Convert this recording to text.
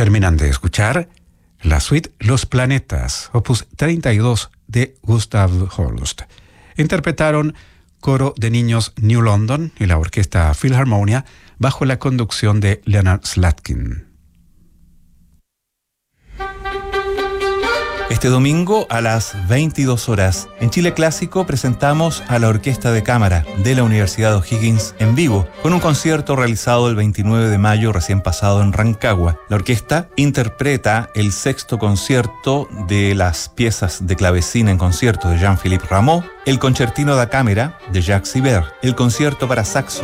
Terminan de escuchar la suite Los Planetas, opus 32 de Gustav Holst. Interpretaron Coro de Niños New London y la Orquesta Philharmonia bajo la conducción de Leonard Slatkin. Este domingo a las 22 horas, en Chile Clásico presentamos a la Orquesta de Cámara de la Universidad O'Higgins en vivo, con un concierto realizado el 29 de mayo recién pasado en Rancagua. La orquesta interpreta el sexto concierto de las piezas de clavecín en concierto de Jean-Philippe Rameau, el concertino da cámara de Jacques Ibert, el concierto para saxo